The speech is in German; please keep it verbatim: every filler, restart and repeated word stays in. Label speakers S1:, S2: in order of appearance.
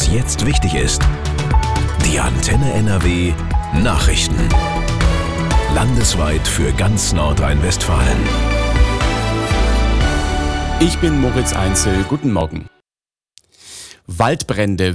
S1: Was jetzt wichtig ist. Die Antenne N R W Nachrichten. Landesweit für ganz Nordrhein-Westfalen.
S2: Ich bin Moritz Einzel. Guten Morgen. Waldbrände